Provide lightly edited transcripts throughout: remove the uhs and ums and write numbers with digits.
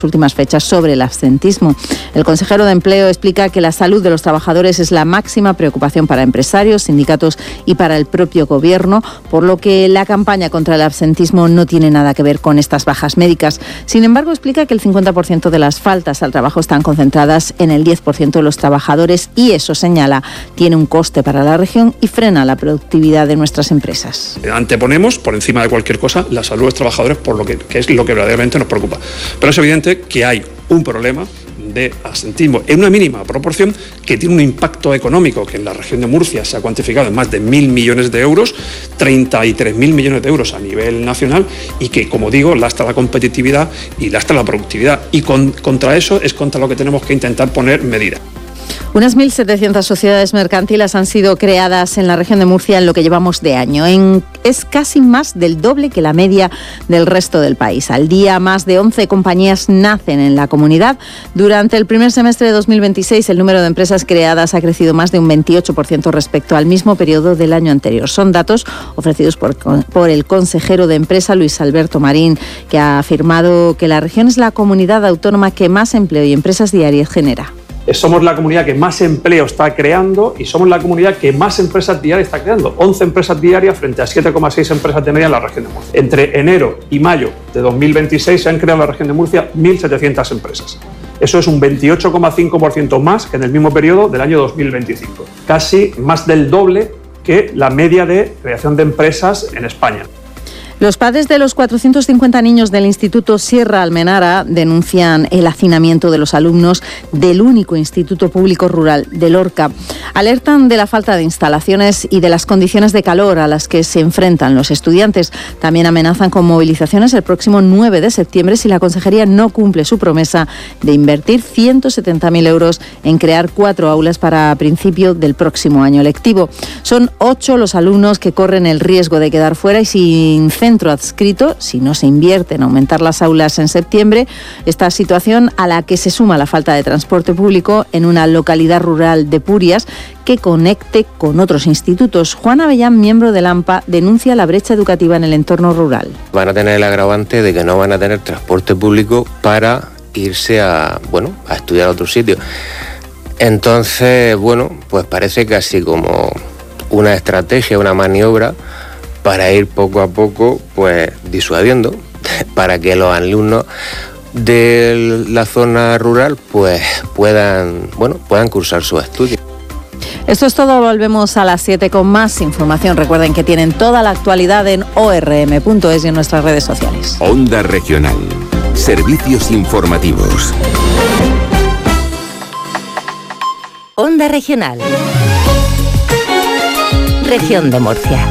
últimas fechas sobre el absentismo. El consejero de Empleo explica que la salud de los trabajadores es la máxima preocupación para empresarios, sindicatos y para el propio gobierno, por lo que la campaña contra el absentismo no tiene nada que ver con estas bajas médicas. Sin embargo, explica que el 50% de las faltas al trabajo están concentradas en el 10% de los trabajadores y eso, señala, tiene un coste para la región y frena la productividad de nuestras empresas. Anteponemos, por encima de cualquier cosa, la salud de los trabajadores, por lo que es lo que verdaderamente nos preocupa. Pero es evidente que hay un problema de absentismo en una mínima proporción que tiene un impacto económico que en la región de Murcia se ha cuantificado en más de 1.000 millones de euros, 33.000 millones de euros a nivel nacional y que, como digo, lastra la competitividad y lastra la productividad. Y contra eso es contra lo que tenemos que intentar poner medidas. Unas 1.700 sociedades mercantiles han sido creadas en la región de Murcia en lo que llevamos de año. Es casi más del doble que la media del resto del país. Al día, más de 11 compañías nacen en la comunidad. Durante el primer semestre de 2026, el número de empresas creadas ha crecido más de un 28% respecto al mismo periodo del año anterior. Son datos ofrecidos por el consejero de Empresa, Luis Alberto Marín, que ha afirmado que la región es la comunidad autónoma que más empleo y empresas diarias genera. Somos la comunidad que más empleo está creando y somos la comunidad que más empresas diarias está creando. 11 empresas diarias frente a 7,6 empresas de media en la región de Murcia. Entre enero y mayo de 2026 se han creado en la región de Murcia 1.700 empresas. Eso es un 28,5% más que en el mismo periodo del año 2025. Casi más del doble que la media de creación de empresas en España. Los padres de los 450 niños del Instituto Sierra Almenara denuncian el hacinamiento de los alumnos del único instituto público rural de Lorca. Alertan de la falta de instalaciones y de las condiciones de calor a las que se enfrentan los estudiantes. También amenazan con movilizaciones el próximo 9 de septiembre si la Consejería no cumple su promesa de invertir 170.000 euros en crear 4 aulas para principio del próximo año lectivo. Son 8 los alumnos que corren el riesgo de quedar fuera y sin centro adscrito si no se invierte en aumentar las aulas en septiembre. Esta situación a la que se suma la falta de transporte público en una localidad rural de Purias que conecte con otros institutos. Juan Avellán, miembro del AMPA, denuncia la brecha educativa en el entorno rural. Van a tener el agravante de que no van a tener transporte público para irse a estudiar a otro sitio. Entonces, pues parece casi como una estrategia, una maniobra para ir poco a poco pues disuadiendo para que los alumnos de la zona rural pues puedan cursar sus estudios. Esto es todo, volvemos a las 7 con más información. Recuerden que tienen toda la actualidad en orm.es y en nuestras redes sociales. Onda Regional. Servicios informativos. Onda Regional. Región de Murcia.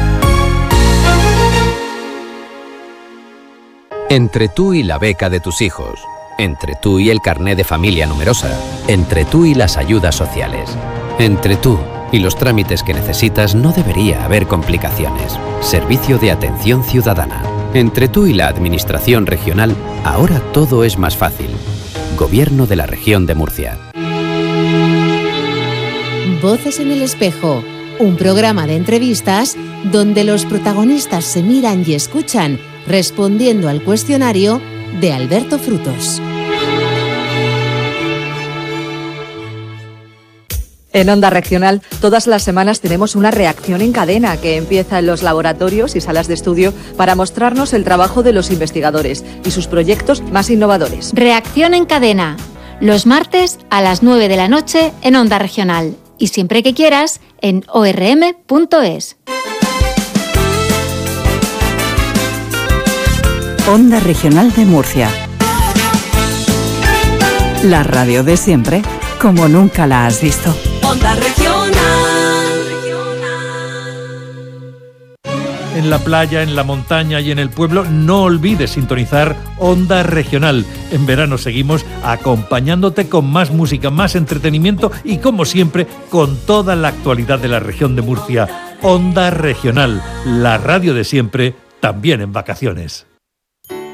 Entre tú y la beca de tus hijos, entre tú y el carné de familia numerosa, entre tú y las ayudas sociales, entre tú y los trámites que necesitas no debería haber complicaciones. Servicio de Atención Ciudadana. Entre tú y la Administración Regional, ahora todo es más fácil. Gobierno de la Región de Murcia. Voces en el espejo, un programa de entrevistas donde los protagonistas se miran y escuchan respondiendo al cuestionario de Alberto Frutos. En Onda Regional, todas las semanas tenemos una reacción en cadena que empieza en los laboratorios y salas de estudio para mostrarnos el trabajo de los investigadores y sus proyectos más innovadores. Reacción en cadena, los martes a las 9 de la noche en Onda Regional y siempre que quieras en orm.es. Onda Regional de Murcia. La radio de siempre, como nunca la has visto. Onda Regional. En la playa, en la montaña y en el pueblo, no olvides sintonizar Onda Regional. En verano seguimos acompañándote con más música, más entretenimiento y, como siempre, con toda la actualidad de la región de Murcia. Onda Regional, la radio de siempre, también en vacaciones.